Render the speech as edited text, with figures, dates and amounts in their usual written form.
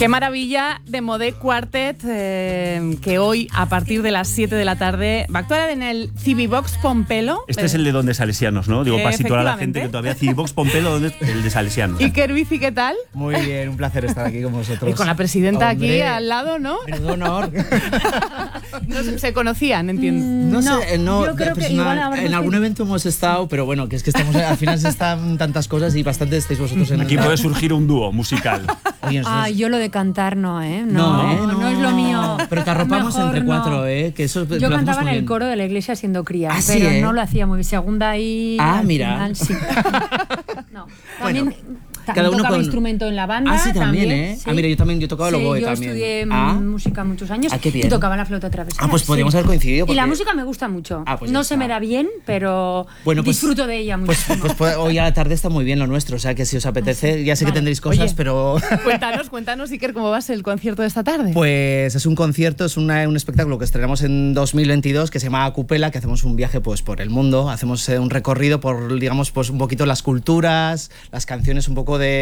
Qué maravilla de Modé Quartet, que hoy, a partir de las 7 de la tarde, va a actuar en el Cibibox Pompelo. Este es el de Donde Salesianos, ¿no? Digo, para situar a la gente que todavía Cibibox Pompelo, el de Salesianos. ¿Y Kervici, qué tal? Muy bien, un placer estar aquí con vosotros. Y con la presidenta Hombre, aquí al lado, ¿no? Menudo honor. No se conocían, entiendo. No sé, no, yo creo que igual en algún evento hemos estado, pero bueno, que es que estamos, al final se están tantas cosas y bastante estáis vosotros en Aquí puede surgir un dúo musical. Oye, yo lo de cantar no, ¿eh? No Es lo mío. Pero te arropamos Mejor entre cuatro, no. ¿eh? Que eso Yo cantaba en el coro de la iglesia siendo cría, ¿Ah, sí, pero eh? no lo hacía muy bien. Segunda y mira. Final, sí. No. También, Bueno, también cada uno tocaba con instrumento en la banda. Sí, también, ¿eh? Sí. Mira, yo tocaba el oboe yo también. estudié música muchos años qué bien. y tocaba la flauta travesera. Pues podríamos haber coincidido. Y la porque- música me gusta mucho. Pues no ya se está. me da bien, pero Bueno, pues- disfruto de ella mucho. Pues hoy a la tarde está muy bien lo nuestro, o sea que si os apetece, ya sé que Vale. tendréis cosas, Oye. pero... Cuéntanos, Iker, ¿cómo va a ser el concierto de esta tarde? Pues es un concierto, es un espectáculo que estrenamos en 2022 que se llama Acupela, que hacemos un viaje por el mundo, hacemos un recorrido por, digamos, pues un poquito las culturas, las canciones un poco